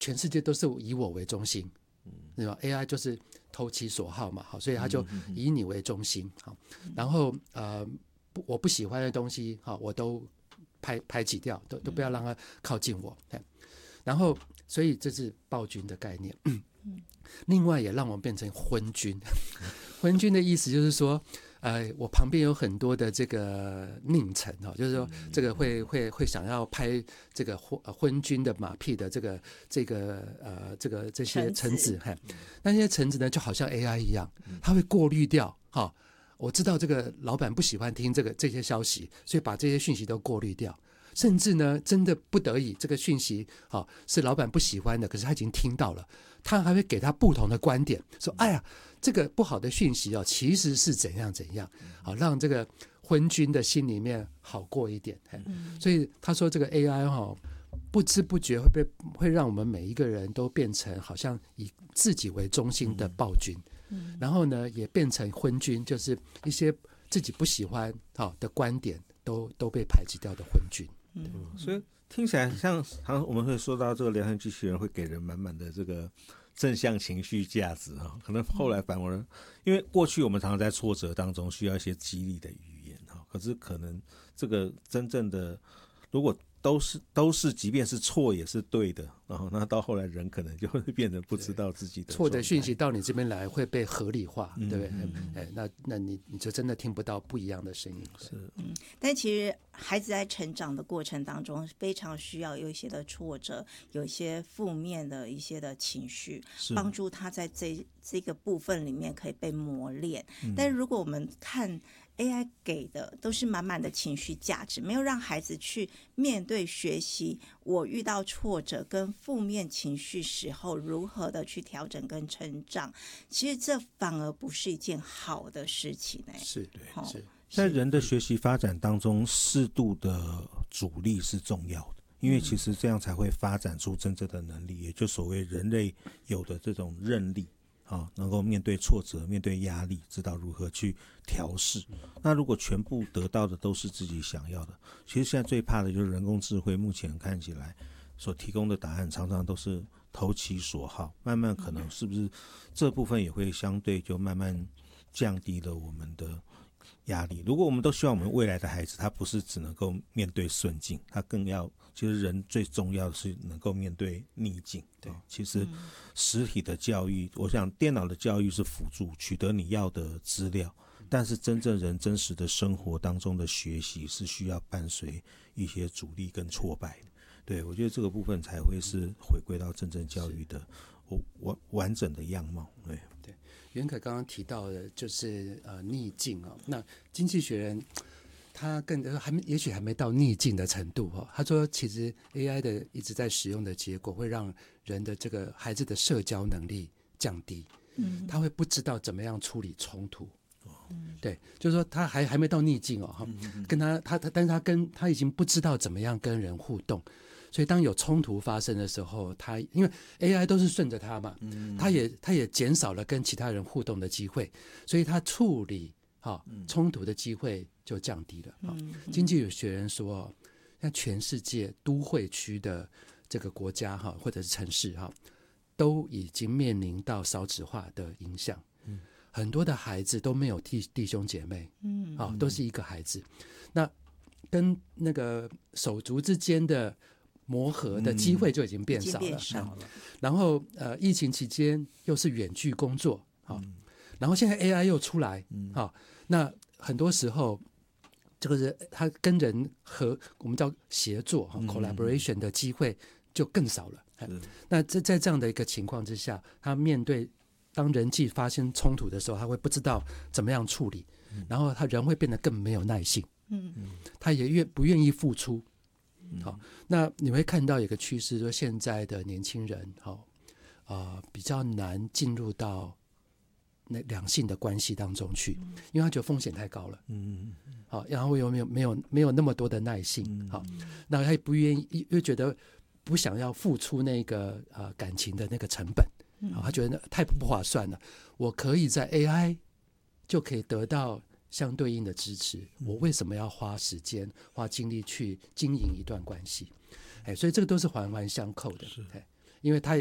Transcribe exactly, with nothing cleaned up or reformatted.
全世界都是以我为中心，对吧 ？A I 就是投其所好嘛，好，所以他就以你为中心，好，然后呃，我不喜欢的东西，好，我都排排挤掉，都都不要让它靠近我。然后，所以这是暴君的概念。另外也让我们变成昏君。昏君的意思就是说，呃，我旁边有很多的这个佞臣哈，就是说这个会会会想要拍这个昏君的马屁的这个这个呃这个这些臣子，嘿，那些臣子呢就好像 A I 一样，他会过滤掉哈、哦。我知道这个老板不喜欢听这个这些消息，所以把这些讯息都过滤掉。甚至呢，真的不得已，这个讯息、哦、是老板不喜欢的，可是他已经听到了，他还会给他不同的观点，说：“哎呀，这个不好的讯息哦，其实是怎样怎样，好、哦、让这个昏君的心里面好过一点。嗯”所以他说，这个 A I 哈、哦，不知不觉会被会让我们每一个人都变成好像以自己为中心的暴君，嗯、然后呢，也变成昏君，就是一些自己不喜欢、哦、的观点都都被排挤掉的昏君。 嗯，所以听起来像常常我们会说到这个聊天机器人会给人满满的这个正向情绪价值哈，可能后来反而因为过去我们常常在挫折当中需要一些激励的语言哈，可是可能这个真正的如果都是都是即便是错也是对的，然后那到后来人可能就会变得不知道自己的错的讯息到你这边来会被合理化， 嗯、 对不对？嗯哎、那那你你就真的听不到不一样的声音。 是， 嗯，但其实孩子在成长的过程当中，非常需要有一些的挫折，有一些负面的一些的情绪，帮助他在这这个部分里面可以被磨练。嗯、但是如果我们看A I 给的都是满满的情绪价值，没有让孩子去面对学习我遇到挫折跟负面情绪时候如何的去调整跟成长，其实这反而不是一件好的事情、欸、 是对、哦、是在人的学习发展当中，适度的阻力是重要的，因为其实这样才会发展出真正的能力，也就所谓人类有的这种韧力啊，能够面对挫折面对压力知道如何去调试。那如果全部得到的都是自己想要的，其实现在最怕的就是人工智慧目前看起来所提供的答案常常都是投其所好，慢慢可能是不是这部分也会相对就慢慢降低了我们的压力。如果我们都希望我们未来的孩子他不是只能够面对顺境，他更要其实人最重要的是能够面对逆境。对，其实实体的教育，我想电脑的教育是辅助取得你要的资料，但是真正人真实的生活当中的学习是需要伴随一些阻力跟挫败的。对，我觉得这个部分才会是回归到真正教育的完完整的样貌。对对，袁可刚刚提到的就是呃逆境哦，那经济学人他更还没也许还没到逆境的程度哦。他说其实 A I 的一直在使用的结果会让人的这个孩子的社交能力降低，嗯，他会不知道怎么样处理冲突。嗯、对，就是说他还还没到逆境哦，嗯、跟他他他，但是他跟他已经不知道怎么样跟人互动，所以当有冲突发生的时候，他因为 A I 都是顺着他嘛，嗯、他也他也减少了跟其他人互动的机会，所以他处理好、哦、冲突的机会就降低了。哦嗯、经济学人说，像全世界都会区的这个国家哈、哦，或者是城市哈、哦，都已经面临到少子化的影响。嗯很多的孩子都没有 弟, 弟兄姐妹，嗯、哦，都是一个孩子，那跟那个手足之间的磨合的机会就已经变少了。嗯、少了然后呃，疫情期间又是远距工作，哦嗯、然后现在 A I 又出来，嗯哦、那很多时候这个是他跟人和我们叫协作、哦、collaboration 的机会就更少了。嗯、那在在这样的一个情况之下，他面对当人际发生冲突的时候，他会不知道怎么样处理，嗯、然后他人会变得更没有耐性，嗯、他也越不愿意付出。嗯、好，那你会看到有个趋势，说现在的年轻人，好、呃，比较难进入到那两性的关系当中去，嗯、因为他觉得风险太高了，嗯、好，然后又没有没有没有那么多的耐性，嗯、好，那他也不愿意，又觉得不想要付出那个呃感情的那个成本。哦、他觉得太不划算了，我可以在 A I 就可以得到相对应的支持，我为什么要花时间花精力去经营一段关系？哎，所以这个都是环环相扣的。 因为他